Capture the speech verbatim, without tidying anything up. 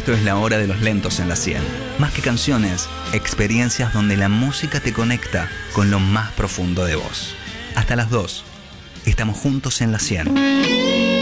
Esto es La Hora de los Lentos en la cien. Más que canciones, experiencias donde la música te conecta con lo más profundo de vos. Hasta las dos. Estamos juntos en la cien.